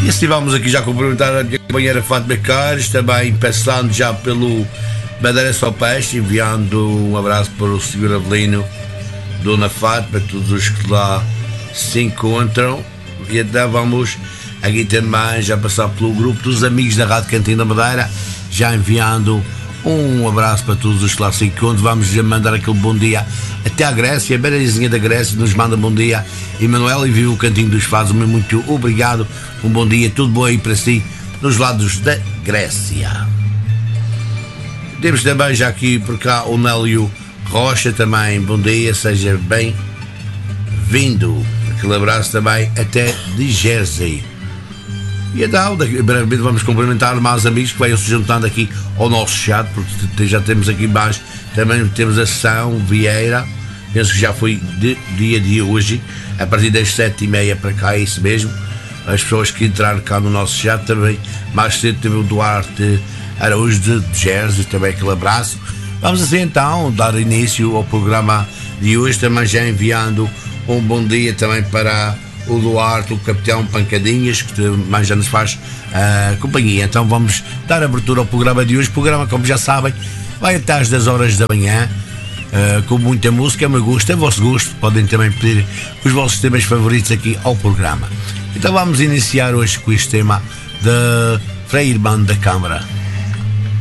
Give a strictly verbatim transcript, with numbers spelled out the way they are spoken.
E assim vamos aqui já cumprimentar a minha companheira Fátima Cares, também passando já pelo Madeira Só Peixe, enviando um abraço para o senhor Avelino, Dona Fátima, todos os que lá se encontram. E então vamos aqui também já passar pelo grupo dos amigos da Rádio Cantina Madeira, já enviando um abraço para todos os que lá se encontram. Vamos mandar aquele bom dia até à Grécia, a beirazinha da Grécia nos manda bom dia. Emanuel e viu o Cantinho dos Fados, muito obrigado, um bom dia, tudo bom aí para si, nos lados da Grécia. Temos também já aqui por cá o Nélio Rocha, também bom dia, seja bem-vindo. Aquele abraço também até de Jersey. E então, brevemente vamos cumprimentar mais amigos que venham se juntando aqui ao nosso chat, porque já temos aqui mais, também temos a São Vieira, penso que já foi de dia de hoje, a partir das sete e meia para cá, é isso mesmo. As pessoas que entraram cá no nosso chat também, mais cedo teve o Duarte Araújo de Jersey, também aquele abraço. Vamos assim então dar início ao programa de hoje, também já enviando um bom dia também para o Duarte, o Capitão Pancadinhas, que mais já nos faz uh, companhia. Então vamos dar abertura ao programa de hoje. O programa, como já sabem, vai até às dez horas da manhã, uh, com muita música, é meu gosto, é vosso gosto. Podem também pedir os vossos temas favoritos aqui ao programa. Então vamos iniciar hoje com este tema de Frei Irmão da Câmara.